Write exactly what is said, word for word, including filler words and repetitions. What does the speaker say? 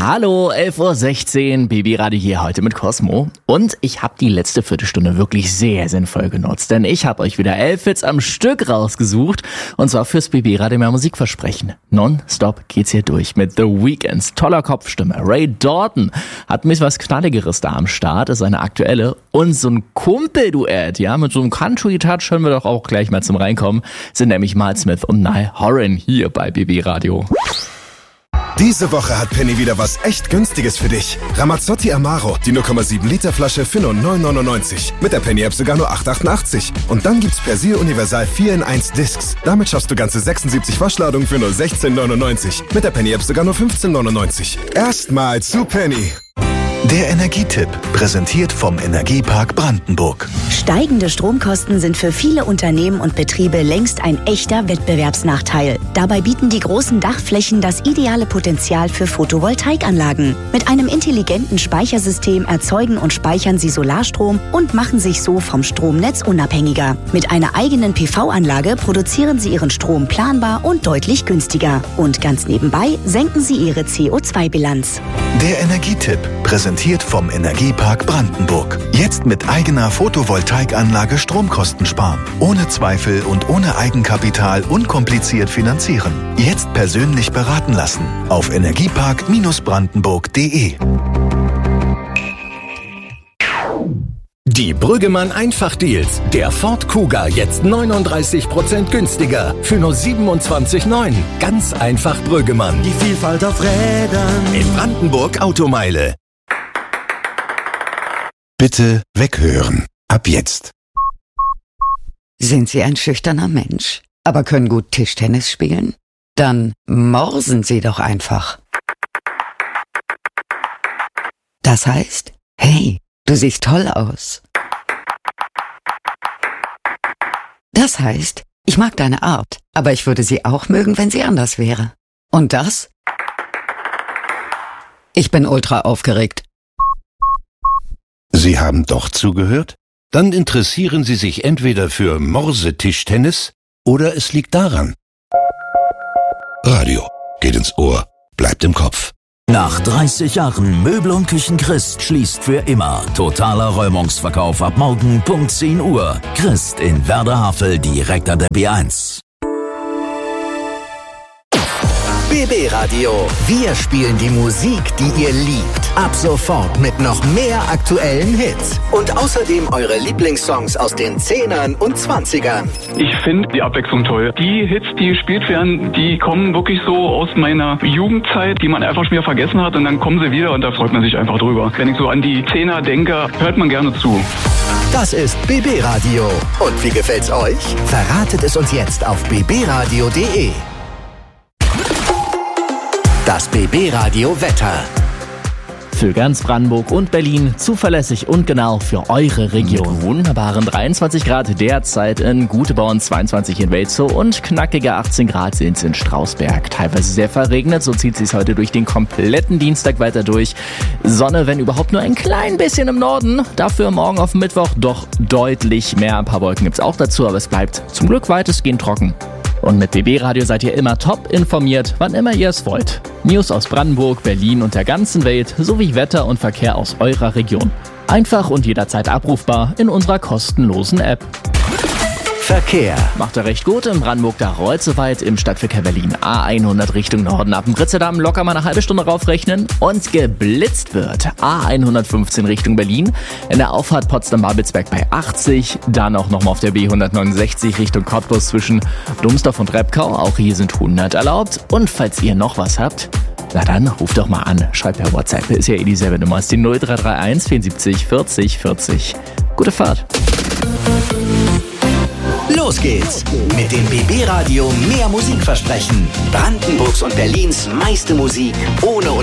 Hallo, elf Uhr sechzehn, B B-Radio hier heute mit Cosmo. Und ich habe die letzte Viertelstunde wirklich sehr sinnvoll genutzt, denn ich habe euch wieder elf Hits am Stück rausgesucht. Und zwar fürs B B-Radio mehr Musikversprechen. Nonstop geht's hier durch mit The Weeknds toller Kopfstimme. Ray Dalton hat ein bisschen was Knalligeres da am Start, ist eine aktuelle. Und so ein Kumpel-Duett, ja, mit so einem Country-Touch hören wir doch auch gleich mal zum Reinkommen, sind nämlich Miles Smith und Niall Horan hier bei B B-Radio. Diese Woche hat Penny wieder was echt Günstiges für dich. Ramazzotti Amaro, die null Komma sieben Liter Flasche für nur neun neunundneunzig. Mit der Penny-App sogar nur acht achtundachtzig. Und dann gibt's Persil Universal vier in eins Discs. Damit schaffst du ganze sechsundsiebzig Waschladungen für nur sechzehn neunundneunzig. Mit der Penny-App sogar nur fünfzehn neunundneunzig. Erstmal zu Penny. Der Energietipp, präsentiert vom Energiepark Brandenburg. Steigende Stromkosten sind für viele Unternehmen und Betriebe längst ein echter Wettbewerbsnachteil. Dabei bieten die großen Dachflächen das ideale Potenzial für Photovoltaikanlagen. Mit einem intelligenten Speichersystem erzeugen und speichern sie Solarstrom und machen sich so vom Stromnetz unabhängiger. Mit einer eigenen P V-Anlage produzieren sie ihren Strom planbar und deutlich günstiger. Und ganz nebenbei senken sie ihre C O zwei Bilanz. Der Energietipp, präsentiert vom Energiepark Brandenburg. Jetzt mit eigener Photovoltaikanlage Stromkosten sparen. Ohne Zweifel und ohne Eigenkapital unkompliziert finanzieren. Jetzt persönlich beraten lassen. Auf energiepark brandenburg punkt de. Die Brüggemann Einfach-Deals. Der Ford Kuga jetzt neununddreißig Prozent günstiger. Für nur siebenundzwanzig Komma neun. Ganz einfach Brüggemann. Die Vielfalt auf Rädern. In Brandenburg Automeile. Bitte weghören. Ab jetzt. Sind Sie ein schüchterner Mensch, aber können gut Tischtennis spielen? Dann morsen Sie doch einfach. Das heißt, hey, du siehst toll aus. Das heißt, ich mag deine Art, aber ich würde sie auch mögen, wenn sie anders wäre. Und das? Ich bin ultra aufgeregt. Sie haben doch zugehört? Dann interessieren Sie sich entweder für Morsetischtennis oder es liegt daran. Radio geht ins Ohr, bleibt im Kopf. Nach dreißig Jahren Möbel und Küchen Christ schließt für immer. Totaler Räumungsverkauf ab morgen Punkt zehn Uhr. Christ in Werder-Havel, direkt an der B eins. B B-Radio. Wir spielen die Musik, die ihr liebt. Ab sofort mit noch mehr aktuellen Hits. Und außerdem eure Lieblingssongs aus den Zehnern und Zwanzigern. Ich finde die Abwechslung toll. Die Hits, die gespielt werden, die kommen wirklich so aus meiner Jugendzeit, die man einfach schon wieder vergessen hat. Und dann kommen sie wieder und da freut man sich einfach drüber. Wenn ich so an die Zehner denke, hört man gerne zu. Das ist B B-Radio. Und wie gefällt's euch? Verratet es uns jetzt auf b b radio punkt de. Das B B-Radio Wetter. Für ganz Brandenburg und Berlin zuverlässig und genau für eure Region. Wunderbaren dreiundzwanzig Grad derzeit in Guteborn, zweiundzwanzig in Welzow und knackige achtzehn Grad sind es in Strausberg. Teilweise sehr verregnet, so zieht es sich heute durch den kompletten Dienstag weiter durch. Sonne, wenn überhaupt nur ein klein bisschen im Norden. Dafür morgen auf Mittwoch doch deutlich mehr. Ein paar Wolken gibt es auch dazu, aber es bleibt zum Glück weitestgehend trocken. Und mit B B-Radio seid ihr immer top informiert, wann immer ihr es wollt. News aus Brandenburg, Berlin und der ganzen Welt sowie Wetter und Verkehr aus eurer Region. Einfach und jederzeit abrufbar in unserer kostenlosen App. Verkehr. Macht er recht gut in Brandenburg, da rollt soweit im Stadtverkehr Berlin A hundert Richtung Norden ab dem Britzedamm locker mal eine halbe Stunde raufrechnen und geblitzt wird. A hundertfünfzehn Richtung Berlin, in der Auffahrt Potsdam-Babelsberg bei achtzig, dann auch nochmal auf der B hundertneunundsechzig Richtung Cottbus zwischen Dumsdorf und Repkau, auch hier sind hundert erlaubt. Und falls ihr noch was habt, na dann ruft doch mal an, schreibt per WhatsApp, ist ja eh dieselbe Nummer, ist die null drei drei eins vierundsiebzig vierzig vierzig. Gute Fahrt. Los geht's mit dem B B-Radio mehr Musikversprechen. Brandenburgs und Berlins meiste Musik ohne